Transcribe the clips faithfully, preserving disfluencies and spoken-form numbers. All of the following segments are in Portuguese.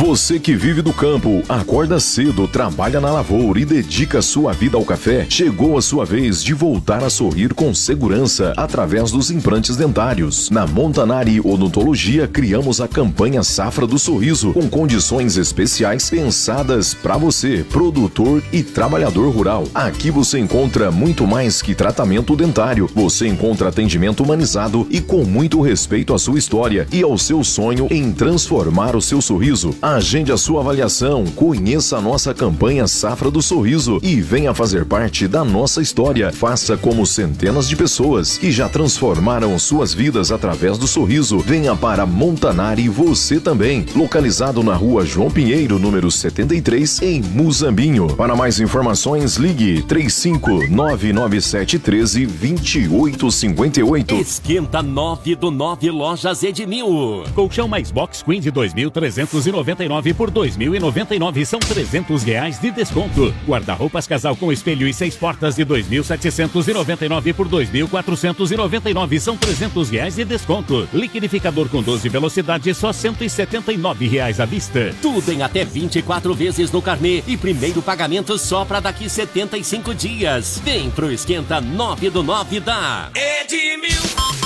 Você que vive do campo, acorda cedo, trabalha na lavoura e dedica sua vida ao café, chegou a sua vez de voltar a sorrir com segurança através dos implantes dentários. Na Montanari Odontologia, criamos a campanha Safra do Sorriso, com condições especiais pensadas para você, produtor e trabalhador rural. Aqui você encontra muito mais que tratamento dentário. Você encontra atendimento humanizado e com muito respeito à sua história e ao seu sonho em transformar o seu sorriso. Agende a sua avaliação, conheça a nossa campanha Safra do Sorriso e venha fazer parte da nossa história. Faça como centenas de pessoas que já transformaram suas vidas através do sorriso. Venha para Montanari você também, localizado na rua João Pinheiro, número setenta e três, em Muzambinho. Para mais informações, ligue três cinco nove nove sete um três dois oito cinco oito. Esquenta nove do nove Lojas Edmil. Colchão mais box queen de dois mil trezentos e noventa e nove por dois mil e noventa e nove, são trezentos reais de desconto. Guarda-roupas casal com espelho e seis portas de dois mil setecentos e noventa e nove por dois mil quatrocentos e noventa e nove, são trezentos reais de desconto. Liquidificador com doze velocidades, só cento e setenta e nove reais à vista. Tudo em até vinte e quatro vezes no carnê e primeiro pagamento só para daqui setenta e cinco dias. Vem pro Esquenta nove do nove da Edmil.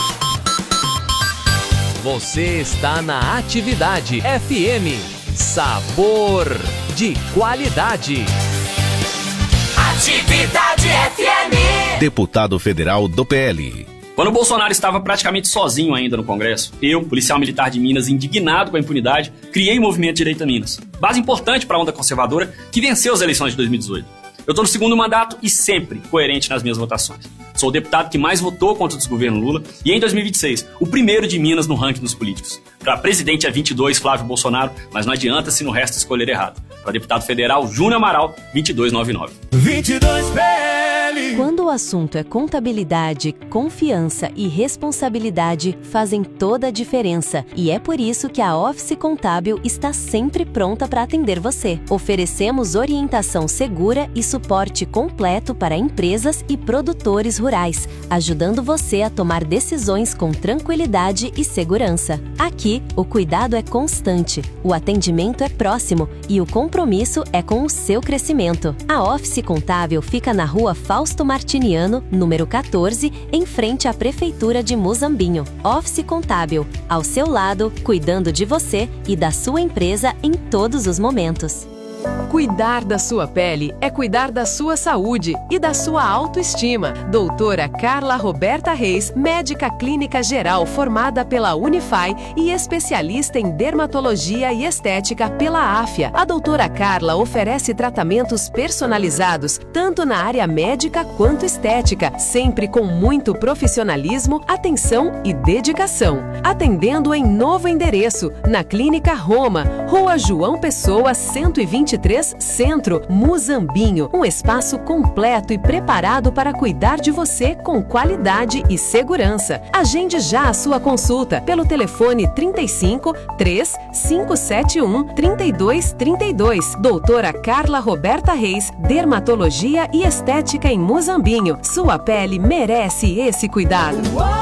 Você está na Atividade F M. Sabor de qualidade. Atividade F M. Deputado federal do P L. Quando o Bolsonaro estava praticamente sozinho ainda no Congresso, eu, policial militar de Minas, indignado com a impunidade, criei o Movimento Direita Minas, base importante para a onda conservadora que venceu as eleições de dois mil e dezoito. Eu estou no segundo mandato e sempre coerente nas minhas votações. Sou o deputado que mais votou contra o desgoverno Lula e em dois mil e vinte e seis, o primeiro de Minas no ranking dos políticos. Para presidente é vinte e dois, Flávio Bolsonaro, mas não adianta se no resto escolher errado. Para deputado federal, Júnior Amaral, vinte e dois noventa e nove. vinte e dois P L. Quando o assunto é contabilidade, confiança e responsabilidade fazem toda a diferença. E é por isso que a Office Contábil está sempre pronta para atender você. Oferecemos orientação segura e suporte completo para empresas e produtores rurais, ajudando você a tomar decisões com tranquilidade e segurança. Aqui, o cuidado é constante, o atendimento é próximo e o compromisso é com o seu crescimento. A Office Contábil fica na rua Fausto Martiniano, número quatorze, em frente à Prefeitura de Muzambinho. Office Contábil, ao seu lado, cuidando de você e da sua empresa em todos os momentos. Cuidar da sua pele é cuidar da sua saúde e da sua autoestima. Doutora Carla Roberta Reis, médica clínica geral formada pela Unify e especialista em dermatologia e estética pela Áfia. A doutora Carla oferece tratamentos personalizados, tanto na área médica quanto estética, sempre com muito profissionalismo, atenção e dedicação. Atendendo em novo endereço, na Clínica Roma, Rua João Pessoa, cento e vinte e três, Centro, Muzambinho. Um espaço completo e preparado para cuidar de você com qualidade e segurança. Agende já a sua consulta pelo telefone trinta e cinco, três cinco sete um, trinta e dois trinta e dois. Doutora Carla Roberta Reis, dermatologia e estética em Muzambinho. Sua pele merece esse cuidado.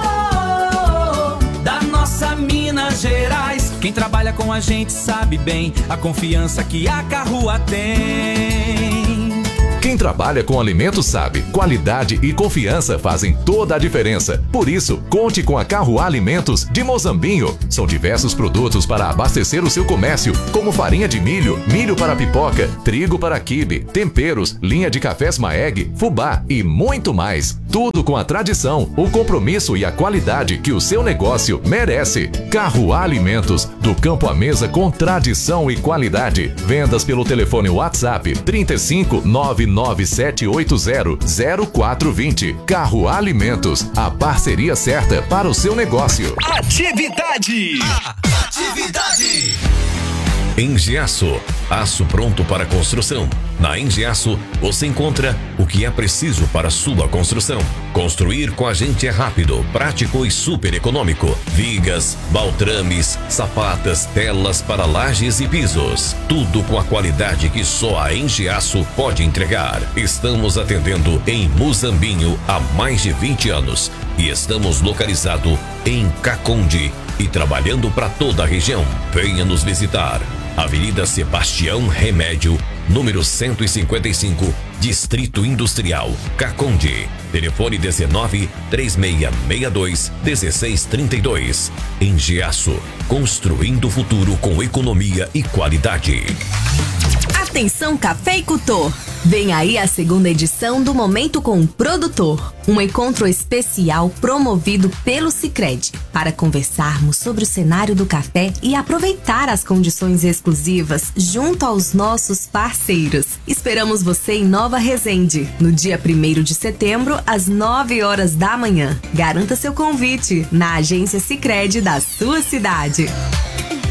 Uou, da nossa Minas Gerais. Quem trabalha com a gente sabe bem a confiança que a Carrua tem. Quem trabalha com alimentos sabe, qualidade e confiança fazem toda a diferença. Por isso, conte com a Carrua Alimentos de Muzambinho. São diversos produtos para abastecer o seu comércio, como farinha de milho, milho para pipoca, trigo para quibe, temperos, linha de cafés Maeg, fubá e muito mais. Tudo com a tradição, o compromisso e a qualidade que o seu negócio merece. Carrua Alimentos, do campo à mesa com tradição e qualidade. Vendas pelo telefone WhatsApp trinta e cinco, nove nove sete oito zero, zero quatro dois zero. Carrua Alimentos, a parceria certa para o seu negócio. Atividade! Atividade! Engiaço, aço pronto para construção. Na Engiaço, você encontra o que é preciso para sua construção. Construir com a gente é rápido, prático e super econômico. Vigas, baltrames, sapatas, telas para lajes e pisos. Tudo com a qualidade que só a Engiaço pode entregar. Estamos atendendo em Muzambinho há mais de vinte anos e estamos localizados em Caconde e trabalhando para toda a região. Venha nos visitar. Avenida Sebastião Remédio, número cento e cinquenta e cinco, Distrito Industrial, Caconde. Telefone dezenove, três seis seis dois, um seis três dois. Engeaço, construindo o futuro com economia e qualidade. Atenção cafeicultor! Vem aí a segunda edição do Momento com o Produtor, um encontro especial promovido pelo Sicredi para conversarmos sobre o cenário do café e aproveitar as condições exclusivas junto aos nossos parceiros. Esperamos você em Nova Resende, no dia primeiro de setembro, às nove horas da manhã. Garanta seu convite na agência Sicredi da sua cidade.